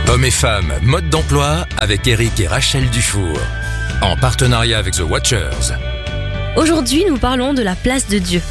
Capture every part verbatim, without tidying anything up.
Hommes et femmes, mode d'emploi avec Eric et Rachel Dufour. En partenariat avec The Watchers. Aujourd'hui, nous parlons de la place de Dieu.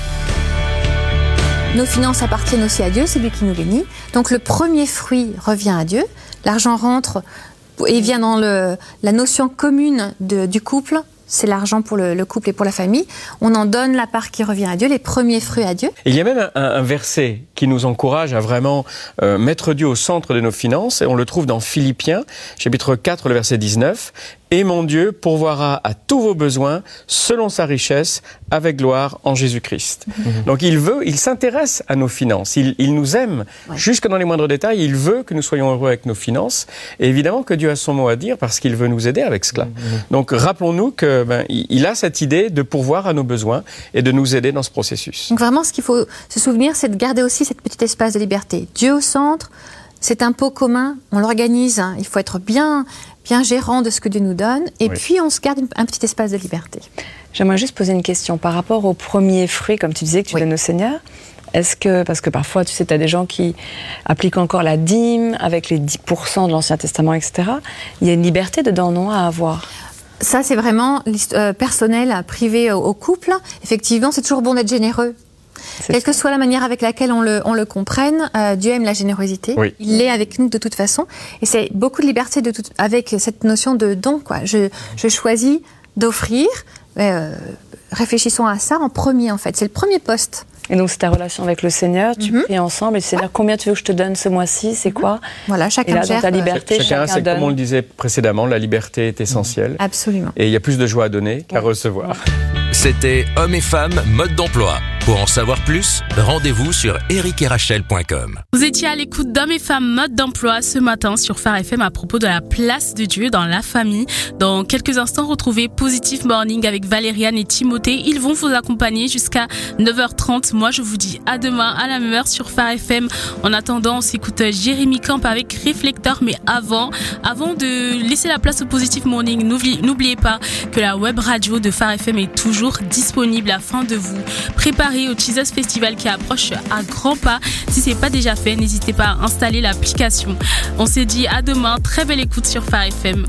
Nos finances appartiennent aussi à Dieu, c'est lui qui nous bénit. Donc le premier fruit revient à Dieu. L'argent rentre et vient dans le, la notion commune de, du couple. C'est l'argent pour le, le couple et pour la famille. On en donne la part qui revient à Dieu, les premiers fruits à Dieu. Et il y a même un, un verset qui nous encourage à vraiment euh, mettre Dieu au centre de nos finances. Et on le trouve dans Philippiens, chapitre quatre, le verset dix-neuf. « Et mon Dieu pourvoira à tous vos besoins selon sa richesse avec gloire en Jésus-Christ. Mmh. » Donc il veut, il s'intéresse à nos finances. Il, il nous aime ouais. jusque dans les moindres détails. Il veut que nous soyons heureux avec nos finances. Et évidemment que Dieu a son mot à dire parce qu'il veut nous aider avec cela. Mmh. Donc rappelons-nous que ben, il a cette idée de pourvoir à nos besoins et de nous aider dans ce processus. Donc vraiment, ce qu'il faut se souvenir, c'est de garder aussi cette petite espace de liberté. Dieu au centre. C'est un pot commun, on l'organise, hein. Il faut être bien, bien gérant de ce que Dieu nous donne, et oui. puis on se garde un petit espace de liberté. J'aimerais juste poser une question par rapport au premier fruit, comme tu disais, que tu oui. donnes au Seigneur. Est-ce que, parce que parfois, tu sais, tu as des gens qui appliquent encore la dîme avec les dix pour cent de l'Ancien Testament, et cetera. Il y a une liberté dedans, non, à avoir ? Ça, c'est vraiment euh, personnel, privé au, au couple. Effectivement, c'est toujours bon d'être généreux. C'est Quelle ça. que soit la manière avec laquelle on le, on le comprenne, euh, Dieu aime la générosité. Oui. Il l'est avec nous de toute façon. Et c'est beaucoup de liberté de tout, avec cette notion de don, quoi. Je, je choisis d'offrir. Euh, réfléchissons à ça en premier, en fait. C'est le premier poste. Et donc, c'est ta relation avec le Seigneur. Tu mm-hmm. pries ensemble. Et Seigneur, ouais. combien tu veux que je te donne ce mois-ci ? C'est quoi ? Voilà, chacun Et là, gère. dans ta liberté, chacun, chacun c'est donne. Comme on le disait précédemment, la liberté est essentielle. Mmh. Absolument. Et il y a plus de joie à donner qu'à ouais. recevoir. C'était Hommes et femmes, mode d'emploi. Pour en savoir plus, rendez-vous sur eric et rachel point com. Vous étiez à l'écoute d'Hommes et femmes, mode d'emploi ce matin sur Phare F M à propos de la place de Dieu dans la famille. Dans quelques instants, retrouvez Positive Morning avec Valériane et Timothée. Ils vont vous accompagner jusqu'à neuf heures trente. Moi, je vous dis à demain à la même heure sur Phare F M. En attendant, on s'écoute Jérémy Camp avec Réflecteur. Mais avant, avant de laisser la place au Positive Morning, n'oubliez, n'oubliez pas que la web radio de Phare F M est toujours disponible afin de vous préparer au Jesus Festival qui approche à grands pas. Si c'est pas déjà fait, n'hésitez pas à installer l'application. On s'est dit à demain. Très belle écoute sur Phare F M.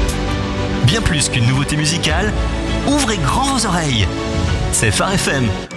Bien plus qu'une nouveauté musicale, ouvrez grand vos oreilles. C'est Phare F M.